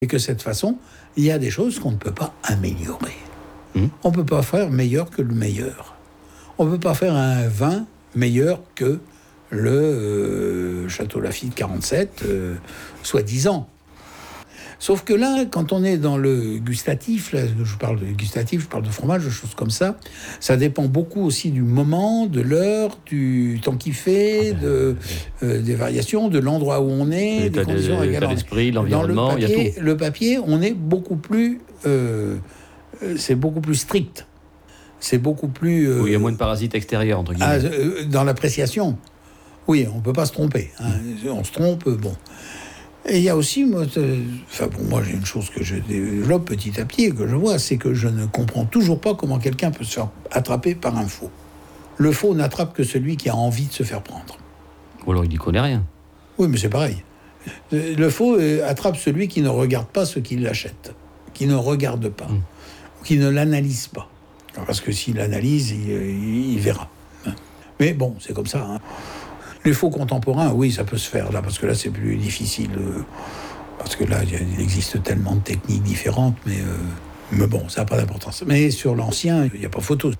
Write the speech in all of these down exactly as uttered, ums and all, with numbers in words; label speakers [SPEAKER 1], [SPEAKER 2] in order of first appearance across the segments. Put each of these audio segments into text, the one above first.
[SPEAKER 1] Et que cette façon, il y a des choses qu'on ne peut pas améliorer.
[SPEAKER 2] Mmh.
[SPEAKER 1] On ne peut pas faire meilleur que le meilleur. On ne peut pas faire un vin meilleur que le euh, Château Lafite quarante-sept, euh, soi-disant. Sauf que là, quand on est dans le gustatif, là, je parle de gustatif, je parle de fromage, de choses comme ça, ça dépend beaucoup aussi du moment, de l'heure, du temps qu'il fait, de, euh, des variations, de l'endroit où on est,
[SPEAKER 2] l'état
[SPEAKER 1] des conditions
[SPEAKER 2] de,
[SPEAKER 1] également.
[SPEAKER 2] l'état d'esprit, l'environnement,
[SPEAKER 1] dans le papier,
[SPEAKER 2] il y a tout.
[SPEAKER 1] Le papier, on est beaucoup plus... Euh, c'est beaucoup plus strict. C'est beaucoup plus... Euh,
[SPEAKER 2] oui, il y a moins de parasites extérieurs, entre guillemets.
[SPEAKER 1] ah, euh, dans l'appréciation. Oui, on ne peut pas se tromper. Hein. Mmh. On se trompe, bon... Et il y a aussi, moi, enfin bon, moi j'ai une chose que je développe petit à petit et que je vois, c'est que je ne comprends toujours pas comment quelqu'un peut se faire attraper par un faux. Le faux n'attrape que celui qui a envie de se faire prendre.
[SPEAKER 2] Ou alors il n'y connaît rien.
[SPEAKER 1] Oui, mais c'est pareil. Le faux attrape celui qui ne regarde pas ce qu'il achète, qui ne regarde pas, mmh. qui ne l'analyse pas. Parce que s'il l'analyse, il, il, il verra. Mais bon, c'est comme ça, hein. Les faux contemporains, oui, ça peut se faire, là, parce que là, c'est plus difficile. Euh, parce que là, il existe tellement de techniques différentes, mais, euh, mais bon, ça n'a pas d'importance. Mais sur l'ancien, il n'y a pas photo.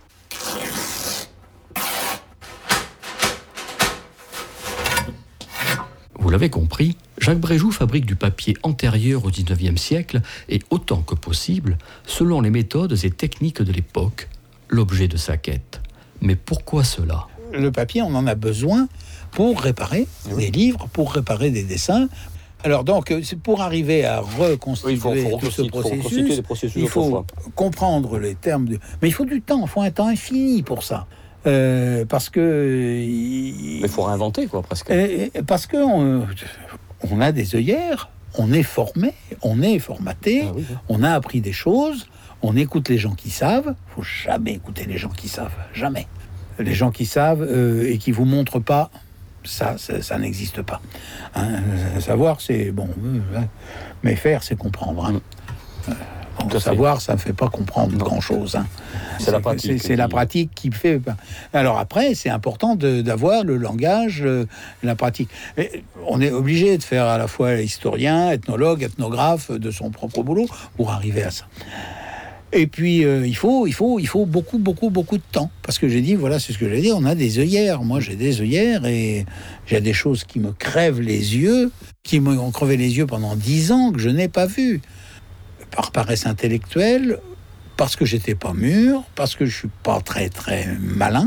[SPEAKER 2] Vous l'avez compris, Jacques Bréjoux fabrique du papier antérieur au dix-neuvième siècle et autant que possible, selon les méthodes et techniques de l'époque, l'objet de sa quête. Mais pourquoi cela ?
[SPEAKER 1] Le papier, on en a besoin pour réparer des livres, pour réparer des dessins. Alors donc, pour arriver à reconstituer oui, il faut, faut tout ce processus, faut processus il faut fois. comprendre les termes. De... Mais il faut du temps, il faut un temps infini pour ça. Euh, parce que...
[SPEAKER 2] Il Mais faut réinventer, quoi, presque.
[SPEAKER 1] Et, parce qu'on on a des œillères, on est formé, on est formaté, ah oui, oui. on a appris des choses, on écoute les gens qui savent. Il ne faut jamais écouter les gens qui savent, jamais. Les gens qui savent euh, et qui ne vous montrent pas, ça, ça, ça n'existe pas. Hein, savoir, c'est bon, euh, mais faire, c'est comprendre. Hein. Euh, bon, savoir, ça ne fait pas comprendre non. grand-chose. Hein.
[SPEAKER 2] C'est, c'est la pratique.
[SPEAKER 1] C'est, c'est qui... la pratique qui fait... Alors après, c'est important de, d'avoir le langage, euh, la pratique. Et on est obligé de faire à la fois historien, ethnologue, ethnographe de son propre boulot pour arriver à ça. Et puis, euh, il, faut, il, faut, il faut beaucoup, beaucoup, beaucoup de temps. Parce que j'ai dit, voilà, c'est ce que j'ai dit, on a des œillères. Moi, j'ai des œillères et j'ai des choses qui me crèvent les yeux, qui m'ont crevé les yeux pendant dix ans, que je n'ai pas vues. Par paresse intellectuelle, parce que j'étais pas mûr, parce que je suis pas très, très malin.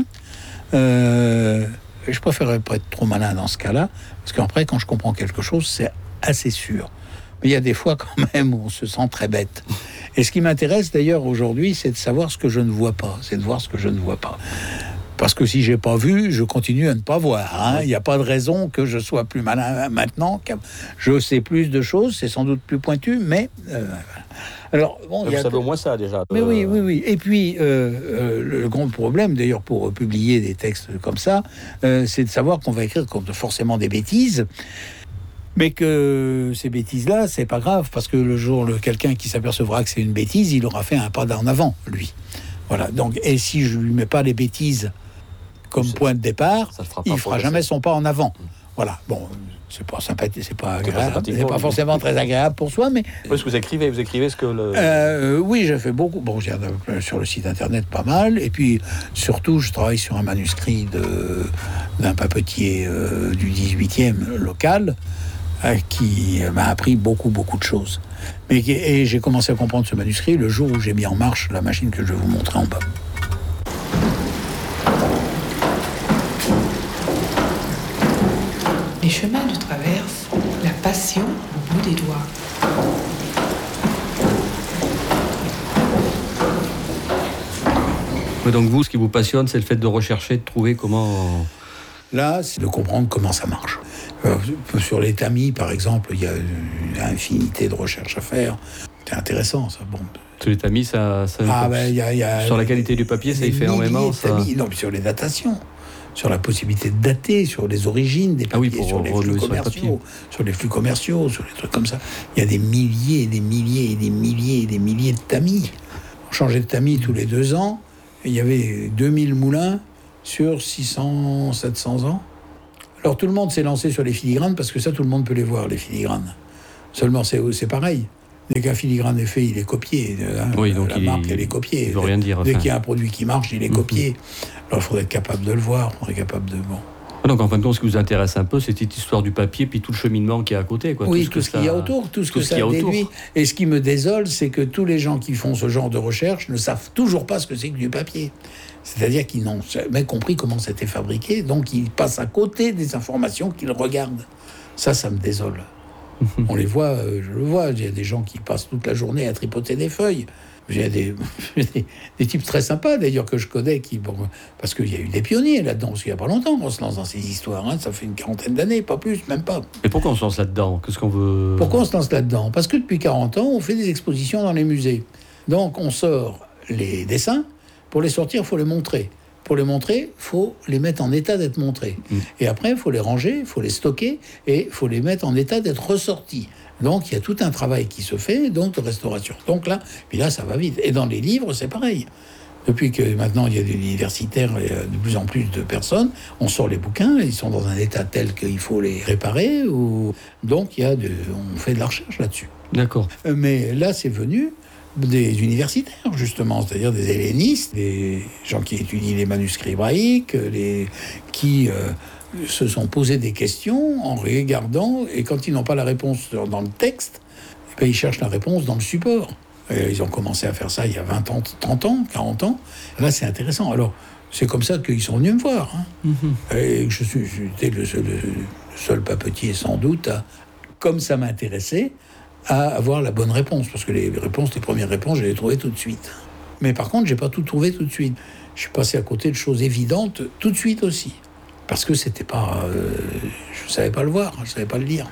[SPEAKER 1] Euh, je préférerais pas être trop malin dans ce cas-là, parce qu'après, quand je comprends quelque chose, c'est assez sûr. Mais il y a des fois, quand même, où on se sent très bête. Et ce qui m'intéresse d'ailleurs aujourd'hui, c'est de savoir ce que je ne vois pas, c'est de voir ce que je ne vois pas. Parce que si j'ai pas vu, je continue à ne pas voir. Hein. Il n'y a pas de raison que je sois plus malin maintenant. Je sais plus de choses, c'est sans doute plus pointu, mais euh, alors bon,
[SPEAKER 2] vous
[SPEAKER 1] y a...
[SPEAKER 2] savez au moins ça déjà.
[SPEAKER 1] Mais euh... oui, oui, oui. Et puis euh, euh, le grand problème, d'ailleurs, pour publier des textes comme ça, euh, c'est de savoir qu'on va écrire forcément des bêtises. Mais que ces bêtises-là, c'est pas grave, parce que le jour, le, quelqu'un qui s'apercevra que c'est une bêtise, il aura fait un pas en avant, lui. Voilà. Donc, et si je lui mets pas les bêtises comme c'est, point de départ, il ne fera jamais son pas en avant. Mmh. Voilà. Bon, c'est pas sympathique, c'est pas agréable, c'est, c'est pas forcément très agréable pour soi, mais...
[SPEAKER 2] Parce que vous écrivez, vous écrivez ce que le...
[SPEAKER 1] Euh, oui, j'ai fait beaucoup. Bon, j'ai sur le site internet pas mal, et puis surtout, je travaille sur un manuscrit de, d'un papetier euh, du dix-huitième local, qui m'a appris beaucoup, beaucoup de choses. Mais, et j'ai commencé à comprendre ce manuscrit le jour où j'ai mis en marche la machine que je vais vous montrer en bas.
[SPEAKER 3] Les chemins de traverse, la passion au bout des doigts.
[SPEAKER 2] Mais donc vous, ce qui vous passionne, c'est le fait de rechercher, de trouver comment...
[SPEAKER 1] Là, c'est de comprendre comment ça marche. Euh, sur les tamis, par exemple, il y a une infinité de recherches à faire. C'est intéressant, ça. Bon.
[SPEAKER 2] Sur les tamis, ça... ça
[SPEAKER 1] ah, ben, y a, y a,
[SPEAKER 2] sur la qualité du papier, ça y fait énormément. Ça...
[SPEAKER 1] Non, mais sur les datations, sur la possibilité de dater, sur les origines des papiers, ah oui, pour sur, les flux sur, commerciaux, sur les flux commerciaux, sur les trucs comme ça. Il y a des milliers et des milliers et des milliers et des milliers de tamis. On changeait de tamis tous les deux ans. Et il y avait deux mille moulins sur six cents, sept cents ans. Alors tout le monde s'est lancé sur les filigranes parce que ça, tout le monde peut les voir, les filigranes. Seulement, c'est, c'est pareil. Dès qu'un filigrane est fait, il est copié. Hein,
[SPEAKER 2] oui, donc
[SPEAKER 1] la
[SPEAKER 2] il,
[SPEAKER 1] marque, elle est copiée.
[SPEAKER 2] Il veut rien dire.
[SPEAKER 1] Dès
[SPEAKER 2] enfin.
[SPEAKER 1] qu'il y a un produit qui marche, il est copié. Mm-hmm. Alors, il faudrait être capable de le voir. Il faudrait être capable de... Bon.
[SPEAKER 2] Donc, en fin de compte, ce qui vous intéresse un peu, c'est cette histoire du papier, puis tout le cheminement qui est à côté. Quoi.
[SPEAKER 1] Oui,
[SPEAKER 2] tout ce,
[SPEAKER 1] tout ce qu'il
[SPEAKER 2] ça...
[SPEAKER 1] y a autour, tout ce
[SPEAKER 2] tout
[SPEAKER 1] que
[SPEAKER 2] ce
[SPEAKER 1] ça déduit.
[SPEAKER 2] autour.
[SPEAKER 1] Et ce qui me désole, c'est que tous les gens qui font ce genre de recherche ne savent toujours pas ce que c'est que du papier. C'est-à-dire qu'ils n'ont jamais compris comment c'était fabriqué, donc ils passent à côté des informations qu'ils regardent. Ça, ça me désole. On les voit, je le vois, il y a des gens qui passent toute la journée à tripoter des feuilles. Il y a des, des, des types très sympas, d'ailleurs, que je connais, qui, bon, parce qu'il y a eu des pionniers là-dedans, parce qu'il n'y a pas longtemps qu'on se lance dans ces histoires. Hein, ça fait une quarantaine d'années, pas plus, même pas.
[SPEAKER 2] Mais pourquoi on se lance là-dedans ? Qu'est-ce qu'on veut...
[SPEAKER 1] Pourquoi on se lance là-dedans ? Parce que depuis quarante ans, on fait des expositions dans les musées. Donc, on sort les dessins. Pour les sortir, il faut les montrer. Pour les montrer, il faut les mettre en état d'être montrés. Mmh. Et après, il faut les ranger, il faut les stocker, et il faut les mettre en état d'être ressortis. Donc, il y a tout un travail qui se fait, donc de restauration. Donc là, puis là, ça va vite. Et dans les livres, c'est pareil. Depuis que maintenant, il y a des universitaires, il y a de plus en plus de personnes, on sort les bouquins, ils sont dans un état tel qu'il faut les réparer. Ou... Donc, il y a de... on fait de la recherche là-dessus.
[SPEAKER 2] D'accord.
[SPEAKER 1] Mais là, c'est venu des universitaires, justement, c'est-à-dire des hellénistes, des gens qui étudient les manuscrits hébraïques, les... qui... Euh... se sont posés des questions en regardant, et quand ils n'ont pas la réponse dans le texte, eh bien, ils cherchent la réponse dans le support. Et ils ont commencé à faire ça il y a vingt ans, trente ans, quarante ans. Là, c'est intéressant. Alors, c'est comme ça qu'ils sont venus me voir. Hein. Mm-hmm. Et je suis, j'étais le seul, le seul papetier, sans doute, à, comme ça m'intéressait, à avoir la bonne réponse. Parce que les réponses, les premières réponses, je les ai trouvées tout de suite. Mais par contre, j'ai pas tout trouvé tout de suite. Je suis passé à côté de choses évidentes tout de suite aussi. Parce que c'était pas... Euh, je ne savais pas le voir, je ne savais pas le lire.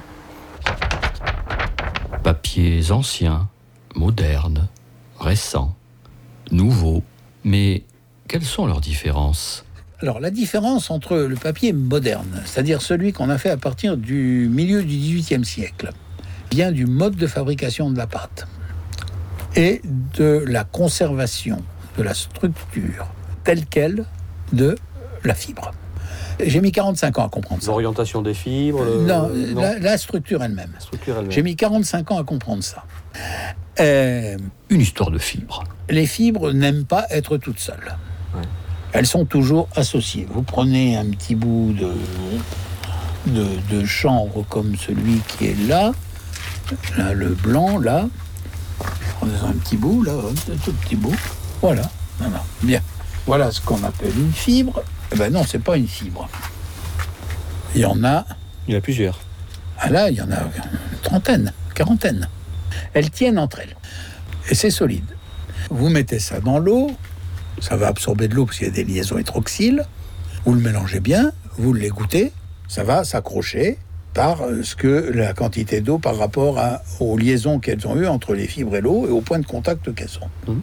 [SPEAKER 2] Papiers anciens, modernes, récents, nouveaux. Mais quelles sont leurs différences ?
[SPEAKER 1] Alors, la différence entre le papier moderne, c'est-à-dire celui qu'on a fait à partir du milieu du dix-huitième siècle, vient du mode de fabrication de la pâte et de la conservation de la structure telle quelle de la fibre. J'ai mis quarante-cinq ans à comprendre ça.
[SPEAKER 2] L'orientation des fibres le...
[SPEAKER 1] Non,
[SPEAKER 2] non.
[SPEAKER 1] La, la structure elle-même.
[SPEAKER 2] La structure elle-même.
[SPEAKER 1] J'ai mis quarante-cinq ans à comprendre ça. Euh,
[SPEAKER 2] Une histoire de fibres.
[SPEAKER 1] Les fibres n'aiment pas être toutes seules. Ouais. Elles sont toujours associées. Vous prenez un petit bout de, de, de chanvre comme celui qui est là, là le blanc, là. Prenez un petit bout, là, un tout petit bout. Voilà. Non, non. Bien. Voilà ce qu'on appelle une fibre. Eh ben non, c'est pas une fibre. Il y en a...
[SPEAKER 2] Il y en a plusieurs.
[SPEAKER 1] Ah là, il y en a une trentaine, quarantaine. Elles tiennent entre elles. Et c'est solide. Vous mettez ça dans l'eau, ça va absorber de l'eau parce qu'il y a des liaisons hydroxyles. Vous le mélangez bien, vous l'égouttez, ça va s'accrocher par ce que la quantité d'eau par rapport à, aux liaisons qu'elles ont eues entre les fibres et l'eau et au point de contact qu'elles sont. Mmh.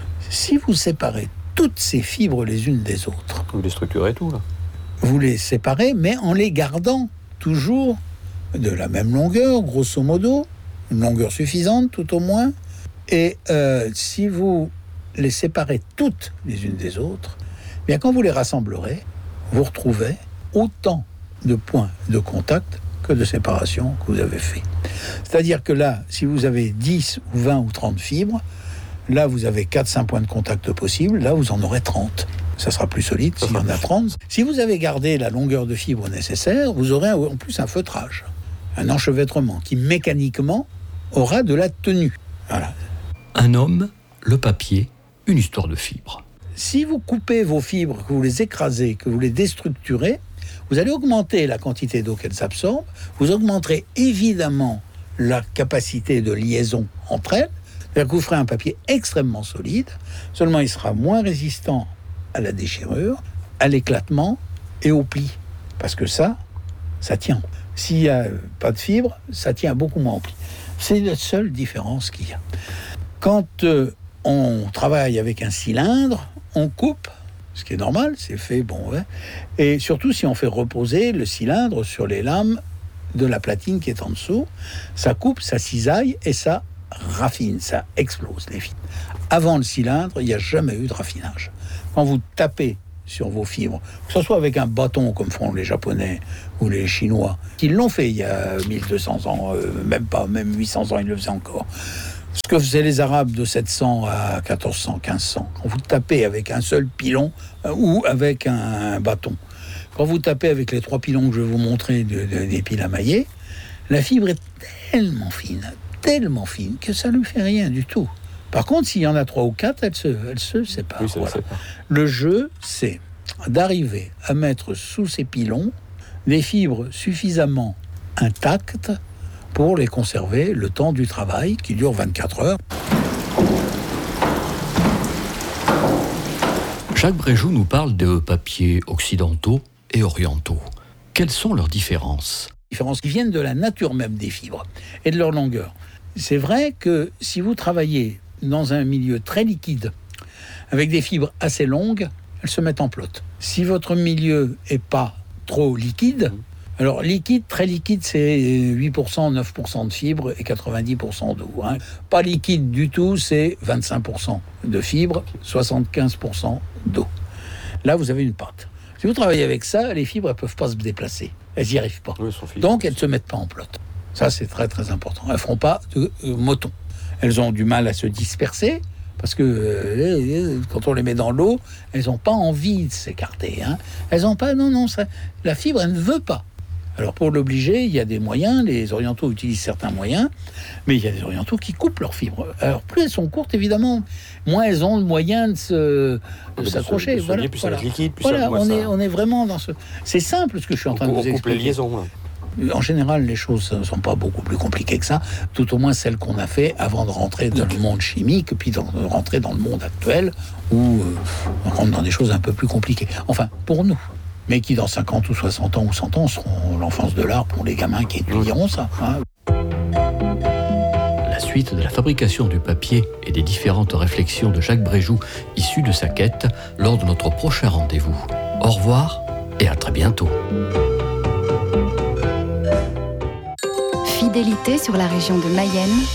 [SPEAKER 1] Si vous séparez toutes ces fibres les unes des autres.
[SPEAKER 2] Vous les structurez tout, là.
[SPEAKER 1] Vous les séparez, mais en les gardant toujours de la même longueur, grosso modo, une longueur suffisante tout au moins. Et euh, si vous les séparez toutes les unes des autres, bien quand vous les rassemblerez, vous retrouvez autant de points de contact que de séparation que vous avez fait. C'est-à-dire que là, si vous avez dix ou vingt ou trente fibres, là, vous avez quatre à cinq points de contact possibles. Là, vous en aurez trente. Ça sera plus solide s'il y en a trente. Si vous avez gardé la longueur de fibre nécessaire, vous aurez en plus un feutrage, un enchevêtrement qui, mécaniquement, aura de la tenue. Voilà.
[SPEAKER 2] Un homme, le papier, une histoire de fibres.
[SPEAKER 1] Si vous coupez vos fibres, que vous les écrasez, que vous les déstructurez, vous allez augmenter la quantité d'eau qu'elles absorbent. Vous augmenterez évidemment la capacité de liaison entre elles. C'est-à-dire que vous ferez un papier extrêmement solide, seulement il sera moins résistant à la déchirure, à l'éclatement et au pli. Parce que ça, ça tient. S'il n'y a pas de fibre, ça tient beaucoup moins au pli. C'est la seule différence qu'il y a. Quand euh, on travaille avec un cylindre, on coupe, ce qui est normal, c'est fait, bon, ouais. Et surtout si on fait reposer le cylindre sur les lames de la platine qui est en dessous, ça coupe, ça cisaille et ça raffine, ça explose les fibres. Avant le cylindre, il n'y a jamais eu de raffinage. Quand vous tapez sur vos fibres, que ce soit avec un bâton comme font les Japonais ou les Chinois, qui l'ont fait il y a mille deux cents ans, euh, même pas, même huit cents ans, ils le faisaient encore. Ce que faisaient les Arabes de sept cents à quatorze cents, quinze cents, quand vous tapez avec un seul pilon euh, ou avec un bâton. Quand vous tapez avec les trois pilons que je vais vous montrer de, de, des piles à mailler, la fibre est tellement fine, tellement fine, que ça ne lui fait rien du tout. Par contre, s'il y en a trois ou quatre, elle se, elle se sépare.
[SPEAKER 4] Oui, ça
[SPEAKER 1] voilà.
[SPEAKER 4] le sépare.
[SPEAKER 1] Le jeu, c'est d'arriver à mettre sous ces pilons des fibres suffisamment intactes pour les conserver le temps du travail, qui dure vingt-quatre heures.
[SPEAKER 2] Jacques Bréjoux nous parle de papiers occidentaux et orientaux. Quelles sont leurs différences ?
[SPEAKER 1] Différences qui viennent de la nature même des fibres et de leur longueur. C'est vrai que si vous travaillez dans un milieu très liquide, avec des fibres assez longues, elles se mettent en pelote. Si votre milieu n'est pas trop liquide, alors liquide, très liquide, c'est huit pour cent, neuf pour cent de fibres et quatre-vingt-dix pour cent d'eau. Hein. Pas liquide du tout, c'est vingt-cinq pour cent de fibres, soixante-quinze pour cent d'eau. Là, vous avez une pâte. Si vous travaillez avec ça, les fibres ne peuvent pas se déplacer. Elles n'y arrivent pas.
[SPEAKER 4] Oui, sont
[SPEAKER 1] Donc, elles ne se mettent pas en pelote. Ça, c'est très, très important. Elles ne feront pas de euh, moton. Elles ont du mal à se disperser parce que euh, quand on les met dans l'eau, elles n'ont pas envie de s'écarter. Hein. Elles n'ont pas... Non, non, ça, la fibre, elle ne veut pas. Alors, pour l'obliger, il y a des moyens. Les orientaux utilisent certains moyens, mais il y a des orientaux qui coupent leurs fibres. Alors, plus elles sont courtes, évidemment, moins elles ont le moyen de, se, de s'accrocher.
[SPEAKER 4] De se, de
[SPEAKER 1] voilà,
[SPEAKER 4] se lier, plus
[SPEAKER 1] voilà.
[SPEAKER 4] ça va être liquide, plus
[SPEAKER 1] voilà,
[SPEAKER 4] ça,
[SPEAKER 1] on,
[SPEAKER 4] ça...
[SPEAKER 1] est, on est vraiment dans ce... C'est simple ce que je suis en train
[SPEAKER 4] on,
[SPEAKER 1] de vous
[SPEAKER 4] on coupe
[SPEAKER 1] expliquer.
[SPEAKER 4] les liaisons, là.
[SPEAKER 1] En général, les choses ne sont pas beaucoup plus compliquées que ça, tout au moins celles qu'on a fait avant de rentrer dans le monde chimique, puis de rentrer dans le monde actuel, où euh, on rentre dans des choses un peu plus compliquées. Enfin, pour nous, mais qui dans cinquante ou soixante ans ou cent ans seront l'enfance de l'art pour les gamins qui étudieront ça. Hein.
[SPEAKER 2] La suite de la fabrication du papier et des différentes réflexions de Jacques Bréjoux issues de sa quête lors de notre prochain rendez-vous. Au revoir et à très bientôt.
[SPEAKER 5] Fidélité sur la région de Mayenne